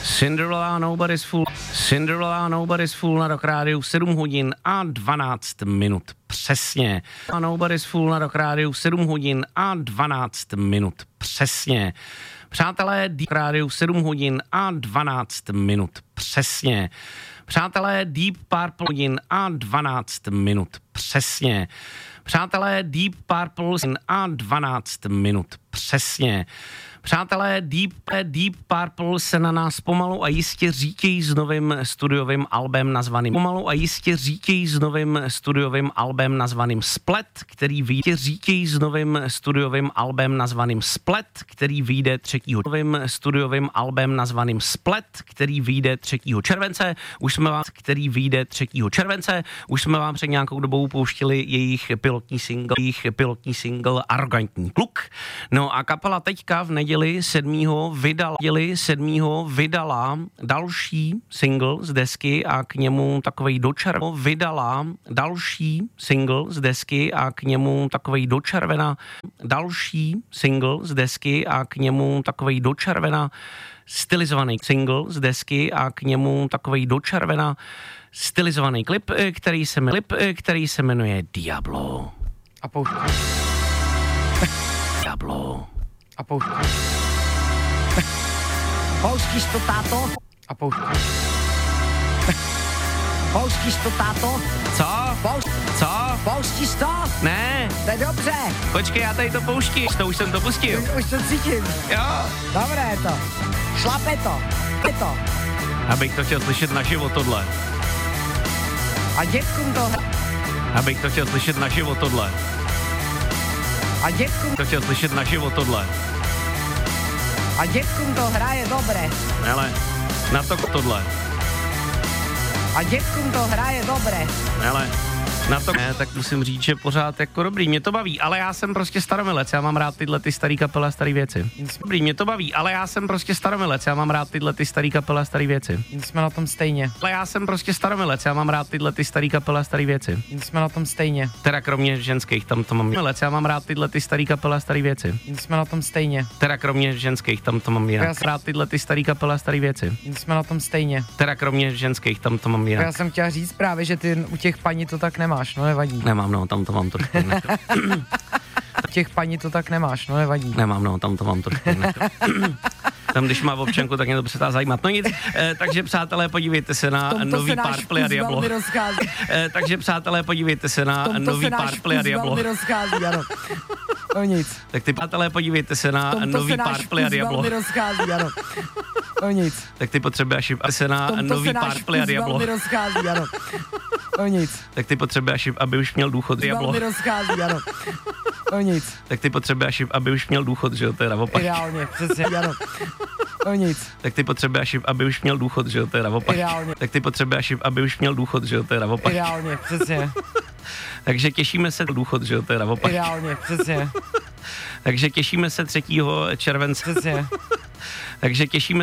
Cinderella Nobody's Fool na Rock Rádiu 7 hodin a 12 minut přesně. Nobody's Fool na Rock Rádiu 7 hodin a 12 minut přesně. Přátelé, Deep Rádiu 7 hodin a 12 minut přesně. Přátelé, Deep Purple hodin a 12 minut přesně. Přátelé, Deep Purple a 12 minut přesně. Přátelé, Deep Purple se na nás pomalu a jistě řítějí s novým studiovým albem nazvaným Splet, který vyjde 3. července. Už jsme vám před nějakou dobou pouštili jejich pilotní single Arrogantní kluk. No a kapela teďka v neděli 7. vydala další single z desky a k němu takovej dočervena stylizovaný single z desky a k němu takovej dočervena stylizovaný klip, který se jmenuje Diablo. A pouští. Diablo. A pouští. Pouštíš to, táto? A pouští. Pouštíš to, táto? Co? Pouštíš to? Ne, To je dobře. počkej, já tady to pouštím. To už jsem to pustil. Už to cítím. Jo. Dobré je to. Šlape to. Je to. Abych to chtěl slyšet naživo tohle. A dětkům to hraje. Abych to chtěl slyšet naživo tohle. A dětkům to hraje dobré. Hele, na to tohle. A dětkům to hraje dobré. Hele, na to tak musím říct, že pořád jako dobrý, mě to baví, ale já jsem prostě staromilec, já mám rád tyhle ty starý kapely a starý věci. Dobrý, mě to baví, ale já jsem prostě staromilec, já mám rád tyhle ty starý kapely a starý věci. Jsme na tom stejně. Ale já jsem prostě staromilec, já mám rád tyhle ty starý kapely a starý věci. Jsme na tom stejně. Teda kromě ženských, tam to mám milec, já mám rád tyhle ty starý kapely a starý věci. Jsme na tom stejně. Teda kromě ženských, tam to mám jinak. Rád tyhle ty starý kapely a starý věci. Jsme na tom stejně. Teda kromě ženských, tam to mám jinak. Já jsem chtěla říct právě, že ty u těch paní to tak nemáš, no nevadí. Nemám, no, tam to mám trošku jinak. U těch paní to tak nemáš, no nevadí. Nemám, no, tam to mám trošku jinak. Tam, když má občanku, tak mě to přestává zajímat. No nic, takže přátelé, podívejte se na nový Purple a Diablo. Takže přátelé, podívejte se na nový Purple a Diablo. Rozchází, ano. No nic. Tak ty přátelé, podívejte se na nový Purple a Diablo. Rozchází, ano. No nic. Tak ty potřebuješ se na nový Purple a Diablo. Rozchází, ano. No nic. Tak ty potřebuješ, aby už měl důchod Diablo. Rozchází, ano. No nic. Tak ty potřebuješ, aby už měl důchod, že jo, to je naopak. Ideálně, přesně, ano. No nic. Tak ty potřebuješ, aby už měl důchod, že jo, to je naopak. Ideálně. Tak ty potřebuješ, aby už měl důchod, že jo, to je naopak. Ideálně, přesně. Takže těšíme se důchod, že jo, to je naopak. Ideálně, přesně. Takže těšíme se 3. července. Přesně. Takže těšíme